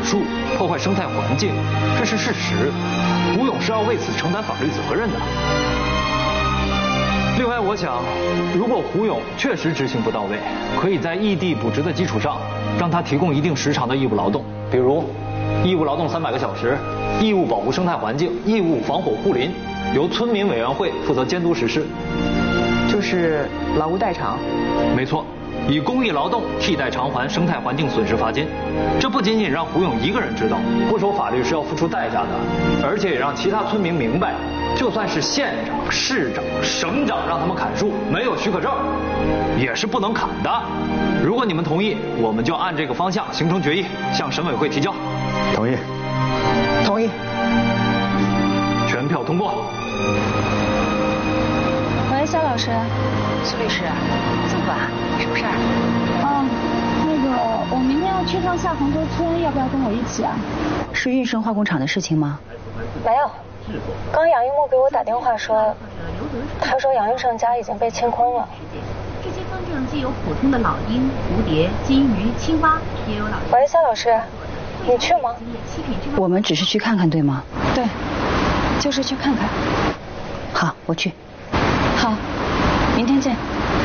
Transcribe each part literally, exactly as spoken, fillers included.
树，破坏生态环境，这是事实。胡勇是要为此承担法律责任的。另外，我想，如果胡勇确实执行不到位，可以在异地补职的基础上，让他提供一定时长的义务劳动，比如义务劳动三百个小时，义务保护生态环境，义务防火护林，由村民委员会负责监督实施。 就是劳务代偿。 没错。以公益劳动替代偿还生态环境损失罚金，这不仅仅让胡勇一个人知道不守法律是要付出代价的，而且也让其他村民明白，就算是县长、市长、省长让他们砍树，没有许可证，也是不能砍的。如果你们同意，我们就按这个方向形成决议，向省委会提交。 同意。 同意。 全票通过。 喂，肖老师。 苏律师，这么晚，什么事儿？ 哦，那个，我明天要去趟下杭州村，要不要跟我一起啊？ 是运生化工厂的事情吗？ 没有，刚杨一木给我打电话说，他说杨医生家已经被清空了。 这些方正既有普通的老鹰、蝴蝶、金鱼、青蛙，也有老。 喂，肖老师，你去吗？ 我们只是去看看，对吗？ 对，就是去看看。 好，我去。 好。明天见。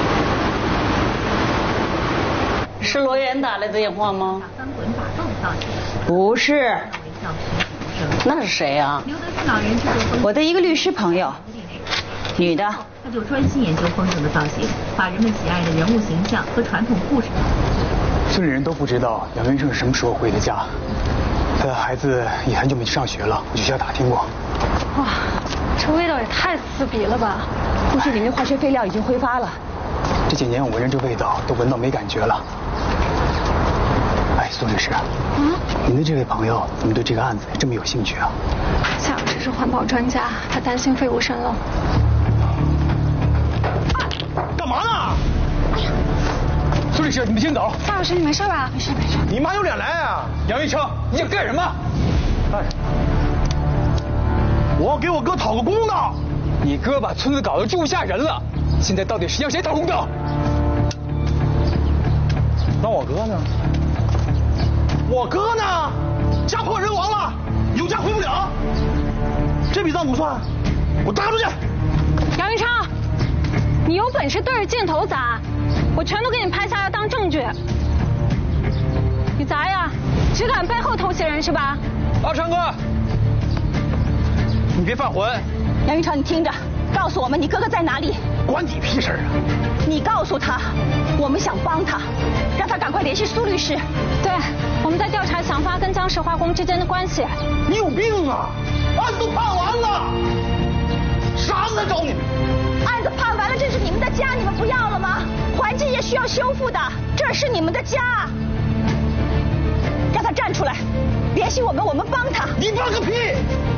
是罗岩打来的电话吗？不是。那是谁啊？我的一个律师朋友，女的。 他就专心研究风筝的造型，把人们喜爱的人物形象和传统故事。 村里人都不知道杨元胜什么时候回的家，他的孩子也很久没去上学了，我去学校打听过。 哇，这味道也太刺鼻了吧！ 估计里面化学废料已经挥发了。 这几年我闻着这味道都闻到没感觉了。哎，苏律师，嗯，您的这位朋友怎么对这个案子这么有兴趣啊？ 夏老师是环保专家，他担心废物渗漏。 干嘛呢？哎呀，苏律师，你们先走。 夏老师，你没事吧？没事没事。 你妈有脸来啊！杨一成，你想干什么？哎，我要给我哥讨个公道。你哥把村子搞得住不下人了，现在到底是向谁讨公道？那我哥呢？我哥呢？家破人亡了，有家回不了，这笔账不算，我搭出去。 杨云昌，你有本事对着箭头砸，我全都给你拍下来当证据。你砸呀，只敢背后偷袭人是吧？ 阿昌哥，你别犯浑。 杨云昌，你听着，告诉我们你哥哥在哪里？ 关你屁事啊！ 你告诉他，我们想帮他，让他赶快联系苏律师。 对，我们在调查想发跟江石化工之间的关系。 你有病啊！案都判完了，啥子才找你们？ 案子判完了，这是你们的家，你们不要了吗？环境也需要修复的，这是你们的家。让他站出来，联系我们，我们帮他。 你帮个屁！